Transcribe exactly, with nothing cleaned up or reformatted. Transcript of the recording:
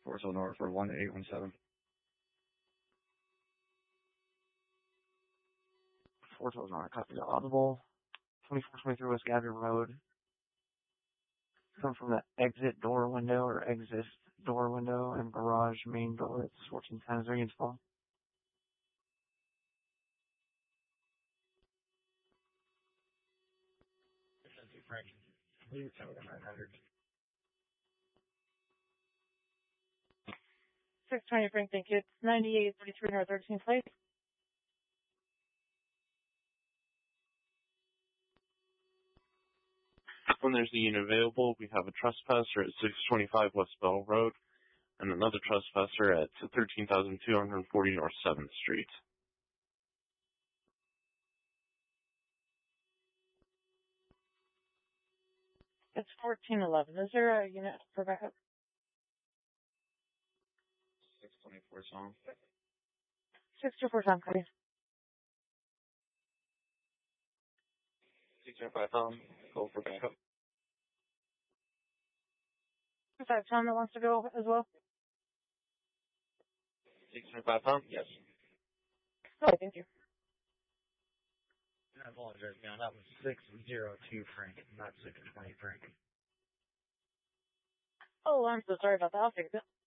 Forest Hill North for one eight one seven. Forest Hill North, copy the audible. twenty-four twenty-three West Gavin Road. Come from the exit door window or exit door window and garage main door. It's fourteen times ring and fall. six twenty Frank, thank you. It's ninety-eight thirty-three North thirteenth Place. When there's a unit available, we have a trespasser at six twenty-five West Bell Road and another trespasser at thirteen thousand two hundred forty North seventh Street. It's fourteen eleven. Is there a unit for backup? six twenty-four Song. six two four Song, copy. six twenty-five Tom, go for backup. Is that Tom that wants to go as well? six twenty-five Tom? Yes. Oh, thank you. I apologize, man. That was six zero two Frank, not six twenty Frank. Oh, I'm so sorry about that. I'll fix it.